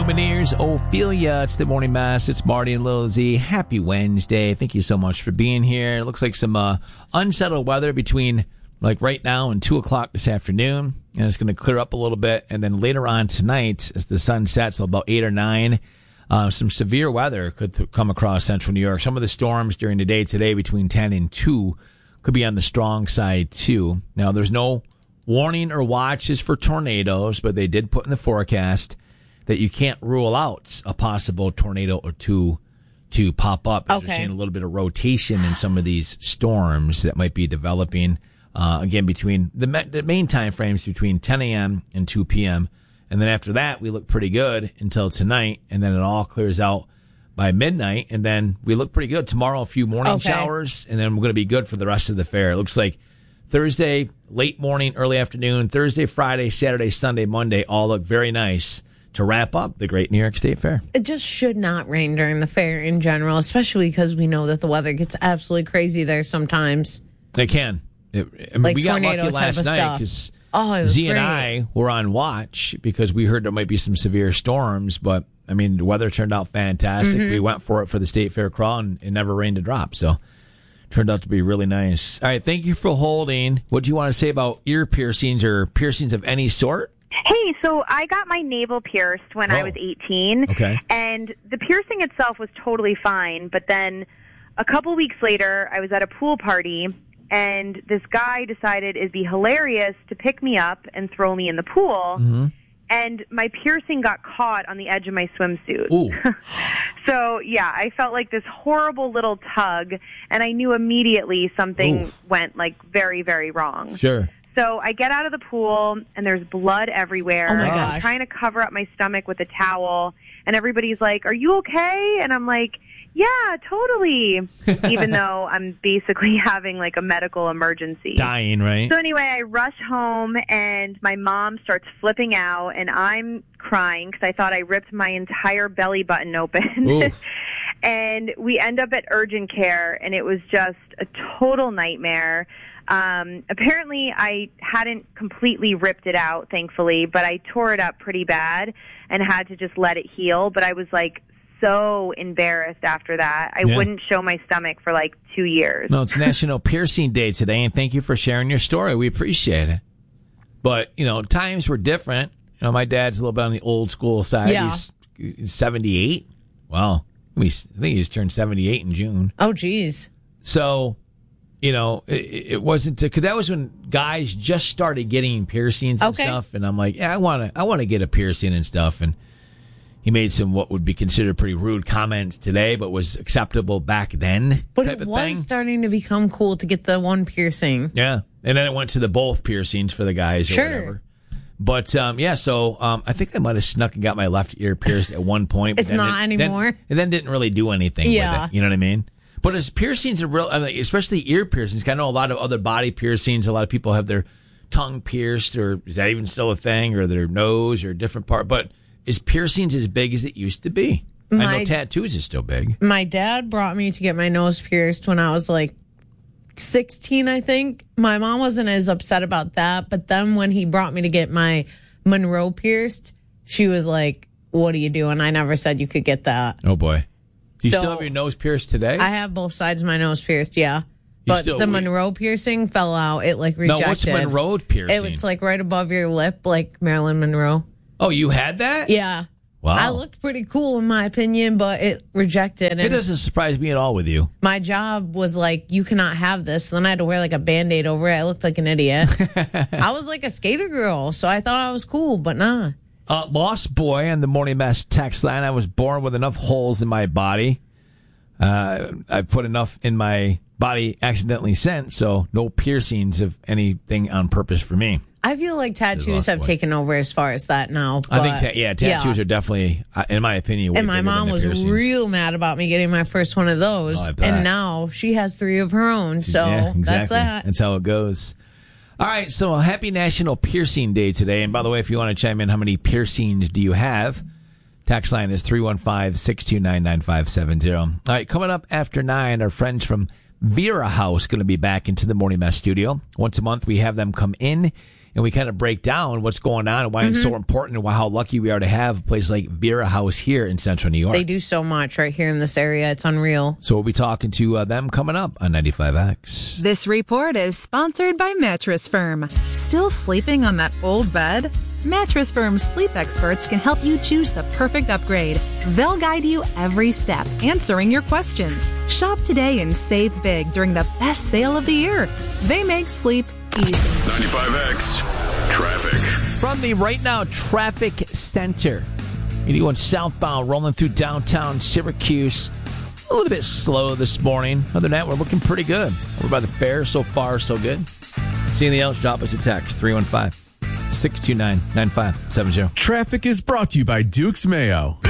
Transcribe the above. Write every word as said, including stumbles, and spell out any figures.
Lumineers, Ophelia. It's the Morning Mass. It's Marty and Lil Z. Happy Wednesday. Thank you so much for being here. It looks like some uh, unsettled weather between like right now and two o'clock this afternoon. And it's going to clear up a little bit. And then later on tonight, as the sun sets, about eight or nine, uh, some severe weather could th- come across central New York. Some of the storms during the day today between ten and two could be on the strong side too. Now, there's no warning or watches for tornadoes, but they did put in the forecast that you can't rule out a possible tornado or two to pop up. Okay. You're seeing a little bit of rotation in some of these storms that might be developing, uh, again, between the, ma- the main time frames between ten a.m. and two p.m. And then after that, we look pretty good until tonight, and then it all clears out by midnight, and then we look pretty good. Tomorrow, a few morning Okay. showers, and then we're going to be good for the rest of the fair. It looks like Thursday, late morning, early afternoon, Thursday, Friday, Saturday, Sunday, Monday, all look very nice to wrap up the Great New York State Fair. It just should not rain during the fair in general, especially because we know that the weather gets absolutely crazy there sometimes. They can. It, I mean, Like we got tornado lucky type last of night stuff. because Oh, it was Z and great. I were on watch because we heard there might be some severe storms, but I mean, the weather turned out fantastic. Mm-hmm. We went for it for the State Fair crawl, and it never rained a drop. So turned out to be really nice. All right, thank you for holding. What do you want to say about ear piercings or piercings of any sort? Hey, so I got my navel pierced when I Oh. was eighteen, Okay. and the piercing itself was totally fine, but then a couple weeks later, I was at a pool party, and this guy decided it'd be hilarious to pick me up and throw me in the pool, Mm-hmm. and my piercing got caught on the edge of my swimsuit. Ooh. So, yeah, I felt like this horrible little tug, and I knew immediately something Oof. went, like, very, very wrong. Sure. So I get out of the pool, and there's blood everywhere. Oh, my I'm gosh. trying to cover up my stomach with a towel, and everybody's like, "Are you okay?" And I'm like, "Yeah, totally," even though I'm basically having, like, a medical emergency. Dying, right? So anyway, I rush home, and my mom starts flipping out, and I'm crying because I thought I ripped my entire belly button open. Oof. And we end up at urgent care, and it was just a total nightmare. Um, apparently, I hadn't completely ripped it out, thankfully, but I tore it up pretty bad and had to just let it heal. But I was, like, so embarrassed after that. I Yeah. wouldn't show my stomach for, like, two years. No, it's National Piercing Day today, and thank you for sharing your story. We appreciate it. But, you know, times were different. You know, my dad's a little bit on the old school side. Yeah. He's, he's seventy-eight. Wow. I think he's turned seventy-eight in June. Oh, geez. So, you know, it, it wasn't because that was when guys just started getting piercings and Okay. stuff. And I'm like, yeah, I want to, I want to get a piercing and stuff. And he made some what would be considered pretty rude comments today, but was acceptable back then. But type it of was thing. starting to become cool to get the one piercing. Yeah. And then it went to the both piercings for the guys or Sure. whatever. But, um, yeah, so um, I think I might have snuck and got my left ear pierced at one point. but It's then not it- then- anymore? and then didn't really do anything Yeah. with it. You know what I mean? But as piercings are real, I mean, especially ear piercings, 'cause I know a lot of other body piercings. A lot of people have their tongue pierced, or is that even still a thing, or their nose, or a different part. But is piercings as big as it used to be? I My- know tattoos is still big. My dad brought me to get my nose pierced when I was like sixteen, I think. My mom wasn't as upset about that, but then when he brought me to get my Monroe pierced, she was like, "What are you doing? I never said you could get that." Oh, boy. Do you So- still have your nose pierced today? I have both sides of my nose pierced, yeah. But still- the Monroe piercing fell out. It like no, rejected. what's Monroe piercing? It was like right above your lip, like Marilyn Monroe. oh, you had that? Yeah. Wow. I looked pretty cool in my opinion, but it rejected. It And doesn't surprise me at all with you. my job was like, you cannot have this. So then I had to wear like a Band-Aid over it. I looked like an idiot. I was like a skater girl, so I thought I was cool, but nah. Uh, Lost Boy on the Morning Mass text line. I was born with enough holes in my body. Uh, I put enough in my body accidentally sent, so no piercings of anything on purpose for me. I feel like tattoos Lost have Boy. taken over as far as that now. I think, but- ta- yeah, tattoos are definitely, uh, in my opinion, way And my bigger than mom the was piercings. real mad about me getting my first one of those. Oh, I bet. And now she has three of her own. So Yeah, exactly. that's that. That's how it goes. All right, so happy National Piercing Day today. And by the way, if you want to chime in, how many piercings do you have? Tax line is three one five, six two nine, nine five seven zero. All right, coming up after nine, our friends from Vera House going to be back into the Morning Mess studio. Once a month, we have them come in and we kind of break down what's going on and why mm-hmm. it's so important and why, how lucky we are to have a place like Vera House here in Central New York. They do so much right here in this area. It's unreal. So we'll be talking to uh, them coming up on ninety-five X. This report is sponsored by Mattress Firm. Still sleeping on that old bed? Mattress Firm's sleep experts can help you choose the perfect upgrade. They'll guide you every step, answering your questions. Shop today and save big during the best sale of the year. They make sleep easy. ninety-five X Traffic. From the Right Now Traffic Center. eighty-one southbound rolling through downtown Syracuse. A little bit slow this morning. Other than that, we're looking pretty good. Over by the fair, so far, so good. See anything else, drop us a text. three one five, six two nine, nine five seven zero. Traffic is brought to you by Duke's Mayo.